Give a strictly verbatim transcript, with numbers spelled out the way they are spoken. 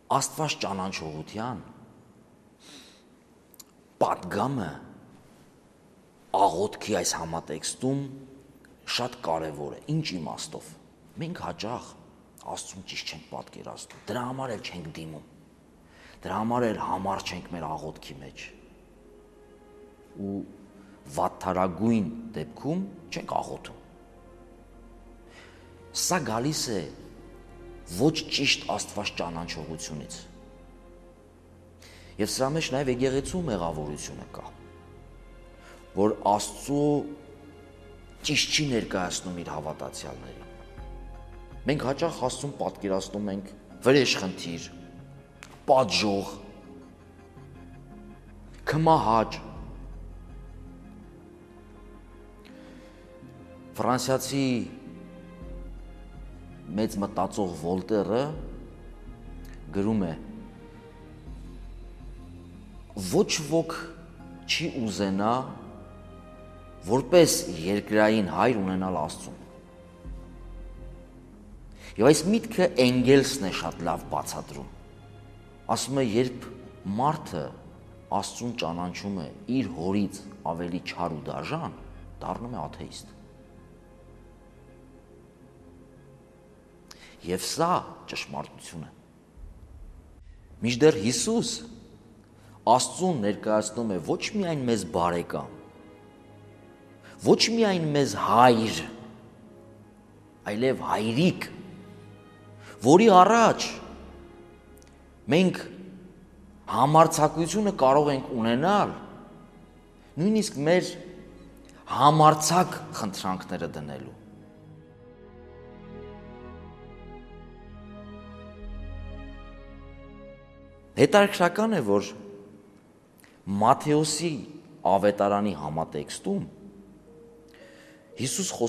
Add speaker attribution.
Speaker 1: Աստված ճանաչողության պատգամը աղոթքի այս համատեքստում շատ կարևոր է։ Ինչ իմաստով։ Մենք հաճախ Աստծուն ճիշտ չենք պատկերացնում, դրա համար էլ չենք դիմում, դրա համար էլ համար չենք մեր աղոթքի մեջ ու վատթարագույն դեպքում չենք աղոթում։ Սա գալիս է ոչ ճիշտ Աստված ճանաչողությունից։ Եվ սրա մեջ նաև եկեղեցու մեղավորությունը կա, որ Աստծո ճիշտ չի ներկայացնում իր հավատացյալներին։ Մենք հաճախ Աստծուն պատկերացնում ենք վրեժխնդիր, պատժող, քմահաճ։ Ֆրանսիացի մեծ մտածող Վոլտերը գրում է. ոչ ոք չի ուզենա որպես երկրային հայր ունենալ Աստծուն։ Եվ այս միտքը Էնգելսն է շատ լավ բացատրում։ Ասում է, երբ մարդը Աստծուն ճանաչում է իր հորից ավելի չար ու դաժան, դառնում է աթեիստ։ Եվ սա ճշմարտություն է։ Մինչդեռ Հիսուս Աստծուն ներկայացնում է ոչ միայն մեզ բարեկամ, ոչ միայն մեզ հայր, այլև հայրիկ, որի առաջ մենք համարձակությունը կարող ենք ունենալ նույնիսկ մեր համարձակ խնդրանքները դնելու։ Հետաքրքրական է, որ Մատթեոսի ավետարանի համատեքստում Հիսուս